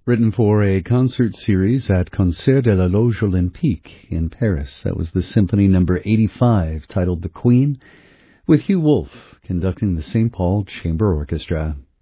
written for a concert series at Concert de la Loge Olympique in Paris. That was the Symphony Number 85, titled The Queen, with Hugh Wolf conducting the St. Paul Chamber Orchestra.